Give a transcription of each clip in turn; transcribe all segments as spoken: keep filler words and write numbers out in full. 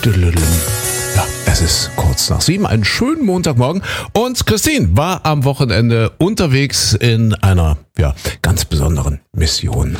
Ja, es ist kurz nach sieben, einen schönen Montagmorgen. Und Christine war am Wochenende unterwegs in einer, ja, ganz besonderen Mission.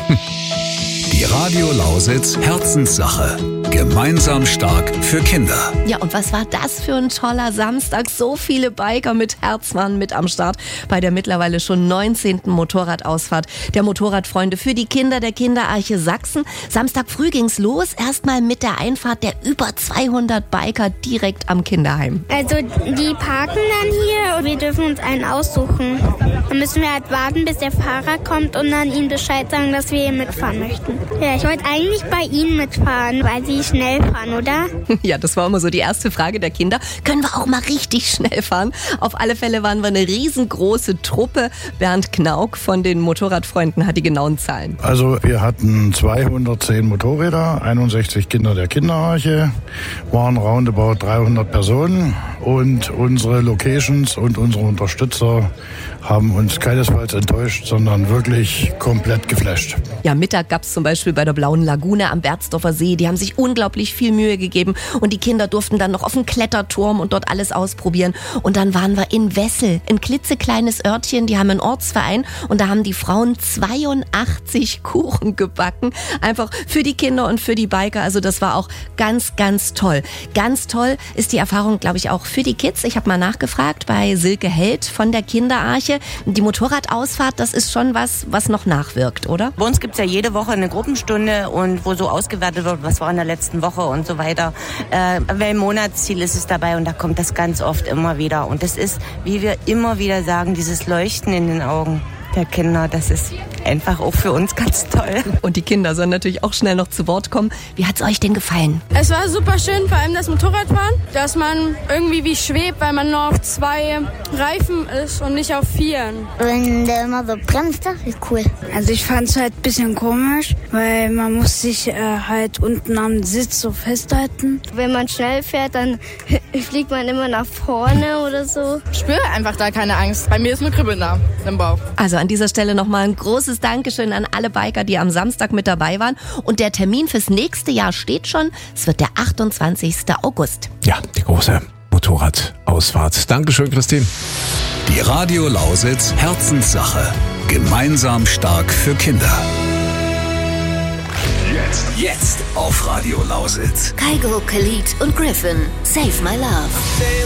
Die Radio Lausitz Herzenssache. Gemeinsam stark für Kinder. Ja, und was war das für ein toller Samstag? So viele Biker mit Herz waren mit am Start bei der mittlerweile schon neunzehnten Motorradausfahrt der Motorradfreunde für die Kinder der Kinderarche Sachsen. Samstag früh ging's los, erstmal mit der Einfahrt der über zweihundert Biker direkt am Kinderheim. Also die parken dann hier und wir dürfen uns einen aussuchen. Dann müssen wir halt warten, bis der Fahrer kommt und dann ihm Bescheid sagen, dass wir hier mitfahren möchten. Ja, ich wollte eigentlich bei ihnen mitfahren, weil sie schnell fahren, oder? Ja, das war immer so die erste Frage der Kinder. Können wir auch mal richtig schnell fahren? Auf alle Fälle waren wir eine riesengroße Truppe. Bernd Knauk von den Motorradfreunden hat die genauen Zahlen. Also wir hatten zweihundertzehn Motorräder, einundsechzig Kinder der Kinderarche, waren roundabout dreihundert Personen und unsere Locations und unsere Unterstützer haben uns keinesfalls enttäuscht, sondern wirklich komplett geflasht. Ja, Mittag gab es zum Beispiel bei der Blauen Lagune am Berzdorfer See. Die haben sich unglaublich viel Mühe gegeben und die Kinder durften dann noch auf den Kletterturm und dort alles ausprobieren. Und dann waren wir in Wessel, ein klitzekleines Örtchen, die haben einen Ortsverein und da haben die Frauen zweiundachtzig Kuchen gebacken. Einfach für die Kinder und für die Biker. Also das war auch ganz, ganz toll. Ganz toll ist die Erfahrung, glaube ich, auch für die Kids. Ich habe mal nachgefragt bei Silke Held von der Kinderarche. Die Motorradausfahrt, das ist schon was, was noch nachwirkt, oder? Bei uns gibt es ja jede Woche eine Gruppenstunde und wo so ausgewertet wird, was war in der letzten Woche und so weiter. Äh, weil Monatsziel ist es dabei und da kommt das ganz oft immer wieder. Und das ist, wie wir immer wieder sagen, dieses Leuchten in den Augen der Kinder, das ist einfach auch für uns ganz toll. Und die Kinder sollen natürlich auch schnell noch zu Wort kommen. Wie hat's euch denn gefallen? Es war super schön, vor allem das Motorradfahren, dass man irgendwie wie schwebt, weil man nur auf zwei Reifen ist und nicht auf vieren. Wenn der immer so bremst, das ist cool. Also ich fand es halt ein bisschen komisch, weil man muss sich äh, halt unten am Sitz so festhalten. Wenn man schnell fährt, dann fliegt man immer nach vorne oder so. Ich spüre einfach da keine Angst. Bei mir ist nur Kribbeln da im Bauch. Also an dieser Stelle nochmal ein großes Dankeschön an alle Biker, die am Samstag mit dabei waren. Und der Termin fürs nächste Jahr steht schon. Es wird der achtundzwanzigsten August. Ja, die große Motorradausfahrt. Dankeschön, Christine. Die Radio Lausitz Herzenssache. Gemeinsam stark für Kinder. Jetzt, jetzt auf Radio Lausitz. Kygo, Khalid und Griffin. Save My Love.